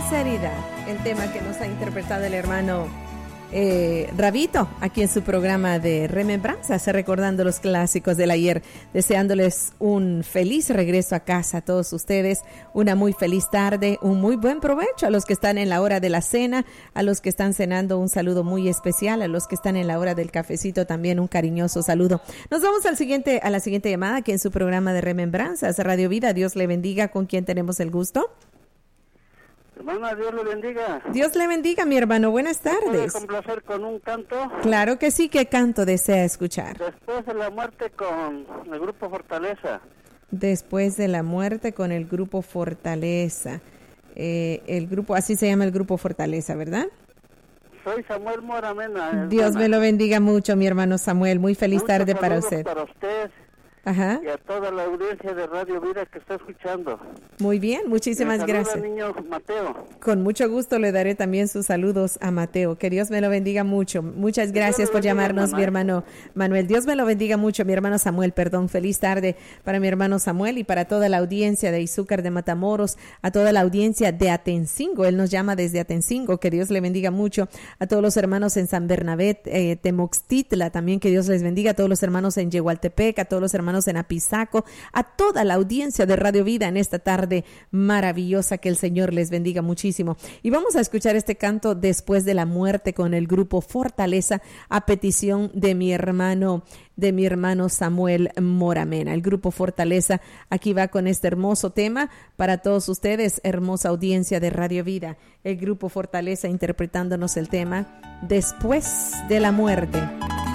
sinceridad, el tema que nos ha interpretado el hermano Rabito, aquí en su programa de Remembranzas, recordando los clásicos del ayer, deseándoles un feliz regreso a casa a todos ustedes, una muy feliz tarde, un muy buen provecho a los que están en la hora de la cena, a los que están cenando un saludo muy especial, a los que están en la hora del cafecito también un cariñoso saludo. Nos vamos a la siguiente llamada aquí en su programa de Remembranzas, Radio Vida. Dios le bendiga. ¿Con quién tenemos el gusto? Hermana, Dios le bendiga. Dios le bendiga, mi hermano. Buenas tardes. ¿Puede complacer con un canto? Claro que sí. ¿Qué canto desea escuchar? Después de la muerte con el grupo Fortaleza. Después de la muerte con el grupo Fortaleza. El grupo, así se llama el grupo Fortaleza, ¿verdad? Soy Samuel Moramena. Dios me lo bendiga mucho, mi hermano Samuel. Muy feliz Muchos tarde para saludos usted. Para usted. Ajá. Y a toda la audiencia de Radio Vida que está escuchando. Muy bien, muchísimas gracias. Niño Mateo. Con mucho gusto le daré también sus saludos a Mateo. Que Dios me lo bendiga mucho. Muchas gracias por llamarnos, mi hermano Manuel. Dios me lo bendiga mucho, mi hermano Samuel, perdón. Feliz tarde para mi hermano Samuel y para toda la audiencia de Izúcar de Matamoros, a toda la audiencia de Atencingo. Él nos llama desde Atencingo. Que Dios le bendiga mucho. A todos los hermanos en San Bernabé, Temoxtitla, también que Dios les bendiga. A todos los hermanos en Yehualtepec, a todos los hermanos en Apizaco, a toda la audiencia de Radio Vida en esta tarde maravillosa, que el Señor les bendiga muchísimo. Y vamos a escuchar este canto Después de la muerte con el grupo Fortaleza, a petición de mi hermano Samuel Moramena. El grupo Fortaleza aquí va con este hermoso tema para todos ustedes, hermosa audiencia de Radio Vida. El grupo Fortaleza interpretándonos el tema Después de la muerte.